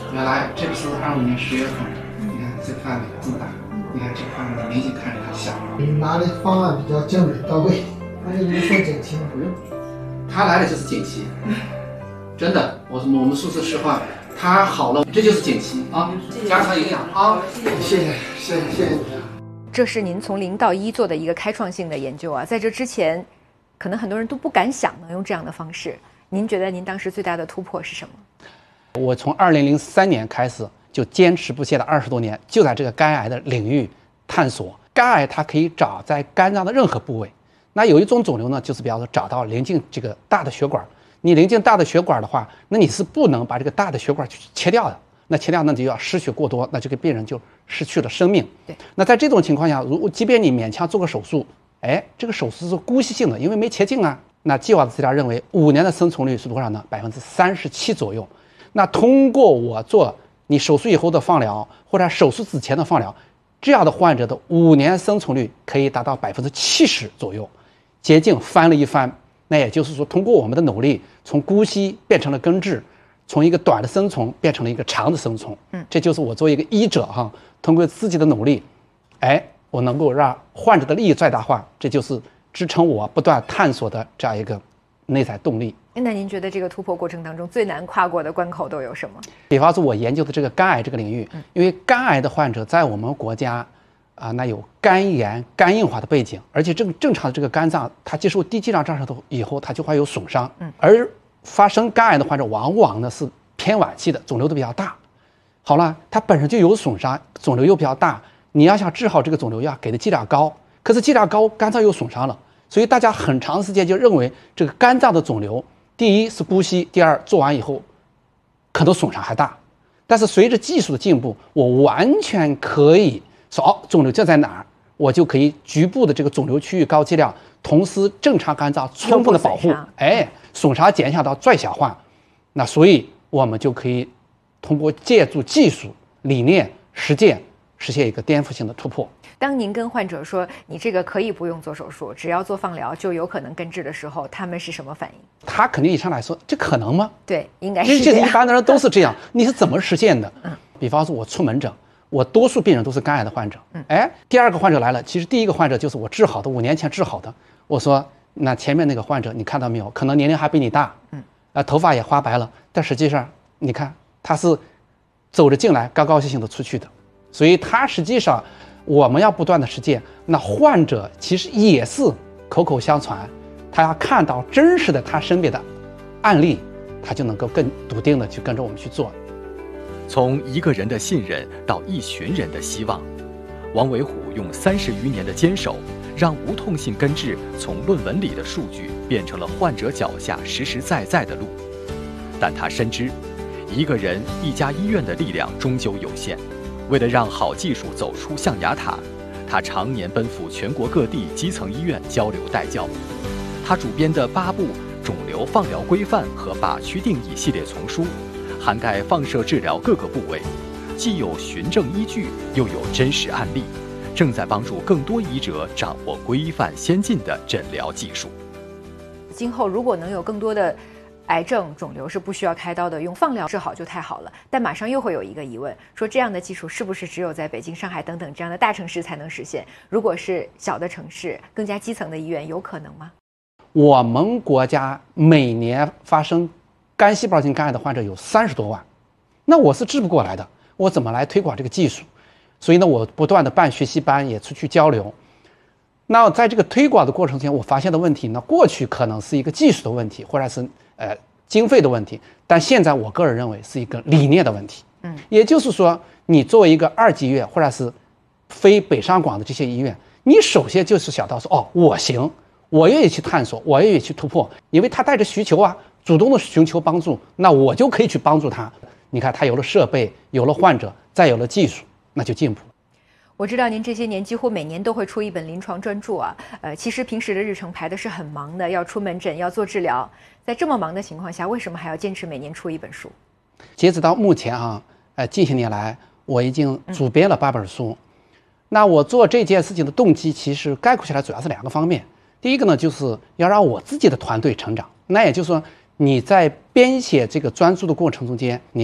原来这个是25年10月份，你看这范围这么大，你看这块明显看着它小。 你拿的方案比较精准到位，而且你说减轻不用， 他来的就是锦旗，真的，我们说实话，他好了，这就是锦旗啊，加强营养啊。谢谢你。 这是您从0到1做的一个开创性的研究啊，在这之前，可能很多人都不敢想能用这样的方式。您觉得您当时最大的突破是什么？ 我从2003年开始就坚持不懈的20多年，就在这个肝癌的领域探索。肝癌它可以找在肝脏的任何部位。那有一种肿瘤呢，就是比方说找到临近这个大的血管，你临近大的血管的话，那你是不能把这个大的血管去切掉的。那切掉那就要失血过多，那这个病人就失去了生命。 对。 那在这种情况下，即便你勉强做个手术，这个手术是姑息性的，因为没切净啊。那计划的资料认为，5年的生存率是多少呢？37%左右。那通过我做你手术以后的放疗，或者手术之前的放疗，这样的患者的5年生存率可以达到70%左右，接近翻了一番。那也就是说，通过我们的努力，从姑息变成了根治，从一个短的生存变成了一个长的生存。这就是我作为一个医者哈，通过自己的努力，我能够让患者的利益最大化，这就是支撑我不断探索的这样一个内在动力。 那您觉得这个突破过程当中最难跨过的关口都有什么？ 比方说我研究的这个肝癌这个领域，因为肝癌的患者在我们国家那有肝炎、肝硬化的背景，而且正常的这个肝脏，它接受低剂量炸射以后，它就会有损伤。而发生肝癌的患者往往呢是偏晚期的，肿瘤都比较大。好了，它本身就有损伤，肿瘤又比较大，你要想治好这个肿瘤，要给的剂量高，可是剂量高，肝脏又损伤了，所以大家很长时间就认为这个肝脏的肿瘤，第一是姑息，第二做完以后可能损伤还大。但是随着技术的进步，我完全可以说，肿瘤就在哪儿，我就可以局部的这个肿瘤区域高剂量，同时正常肝脏充分的保护，损伤减小到最小化。那所以我们就可以通过借助技术、理念、实践，实现一个颠覆性的突破。 当您跟患者说你这个可以不用做手术，只要做放疗就有可能根治的时候，他们是什么反应？他肯定一上来说，这可能吗？ 对，应该是这样。 一般的人都是这样，你是怎么实现的？比方说我出门诊，我多数病人都是肝癌的患者。第二个患者来了，其实第一个患者就是我治好的，5年前治好的。我说，那前面那个患者你看到没有？可能年龄还比你大，头发也花白了，但实际上你看他是走着进来，高高兴兴的出去的。所以他实际上我们要不断的实践，那患者其实也是口口相传，他要看到真实的他身边的案例，他就能够更笃定的去跟着我们去做。 从一个人的信任到一群人的希望，王维虎用30余年的坚守，让无痛性根治从论文里的数据变成了患者脚下实实在在的路。但他深知，一个人一家医院的力量终究有限。为了让好技术走出象牙塔，他常年奔赴全国各地基层医院交流带教。他主编的8部肿瘤放疗规范和靶区定义系列丛书，涵盖放射治疗各个部位，既有循证依据，又有真实案例，正在帮助更多医者掌握规范先进的诊疗技术。 今后如果能有更多的癌症肿瘤是不需要开刀的，用放疗治好就太好了。但马上又会有一个疑问，说这样的技术是不是只有在北京、上海等等这样的大城市才能实现？如果是小的城市、更加基层的医院，有可能吗？ 我们国家每年发生肝细胞性肝癌的患者有30多万，那我是治不过来的，我怎么来推广这个技术？所以呢，我不断的办学习班，也出去交流。那在这个推广的过程中，我发现的问题呢，过去可能是一个技术的问题，或者是经费的问题，但现在我个人认为是一个理念的问题。也就是说，你作为一个2级医院或者是非北上广的这些医院，你首先就是想到说，我行，我愿意去探索，我愿意去突破，因为他带着需求啊，主动的寻求帮助，那我就可以去帮助他。你看，他有了设备，有了患者，再有了技术，那就进步。 我知道您这些年几乎每年都会出一本临床专著啊，其实平时的日程排的是很忙的，要出门诊，要做治疗，在这么忙的情况下，为什么还要坚持每年出一本书？ 截止到目前近些年来，我已经主编了8本书。那我做这件事情的动机，其实概括起来主要是2个方面。第一个呢，就是要让我自己的团队成长。那也就是说，你在编写这个专著的过程中间，你